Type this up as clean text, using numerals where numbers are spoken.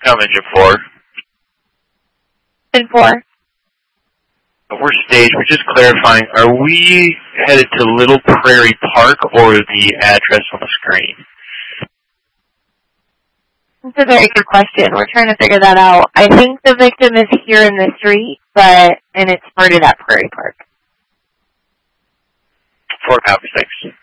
Come engine 4. And 4. We're staged. We're just clarifying. Are we headed to Little Prairie Park or the address on the screen? That's a very good question. We're trying to figure that out. I think the victim is here in the street, and it's part of that Prairie Park. 4 copies, thanks.